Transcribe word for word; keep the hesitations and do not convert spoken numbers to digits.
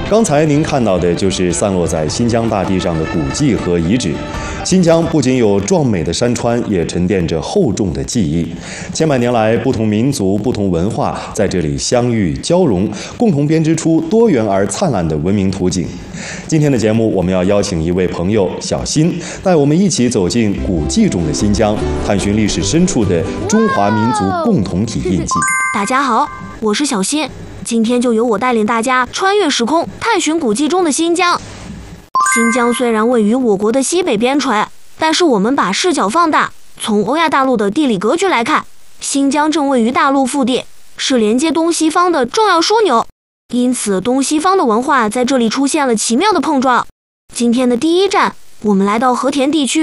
刚才您看到的就是散落在新疆大地上的古迹和遗址。新疆不仅有壮美的山川，也沉淀着厚重的记忆。千百年来，不同民族、不同文化在这里相遇交融，共同编织出多元而灿烂的文明图景。今天的节目，我们要邀请一位朋友小新，带我们一起走进古迹中的新疆，探寻历史深处的中华民族共同体印记。 大家好，我是小新，今天就由我带领大家穿越时空，探寻古迹中的新疆。新疆虽然位于我国的西北边陲，但是我们把视角放大，从欧亚大陆的地理格局来看，新疆正位于大陆腹地，是连接东西方的重要枢纽，因此东西方的文化在这里出现了奇妙的碰撞。今天的第一站，我们来到和田地区，